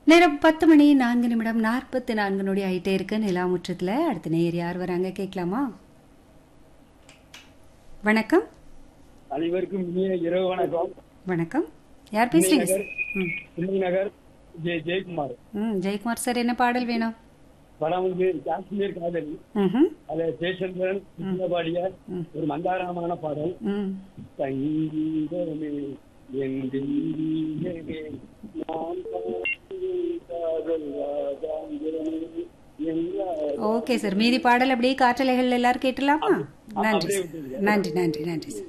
நேரம் 10 மணி 4 நிமிடம் 44 நொடி ஆயிட்டே இருக்கு நிலாமுற்றத்தில். அடுத்த நேர் யார் வராங்க கேட்கலாமா? வணக்கம். அனைவருக்கும் இனிய இரவு வணக்கம். வணக்கம். யார் பேசுறீங்க சார்? நகர் ஜெயக்குமார். ஜெயக்குமார் சார், என்ன பாடல் வேணும்? படம் வந்து காஷ்மீர் காதலி. அதுல ஜெயசந்திரன் பாடிய ஒரு மந்தாரமான பாடல். சங்கீதமே என் தெய்வமே, நான் காதல் ராஜாந்திரமே. ஓகே சார், மீதி பாடல் அப்படியே காற்றலைகள் எல்லாரும் கேட்டலாமா? நன்றி சார். நன்றி நன்றி நன்றி சார்.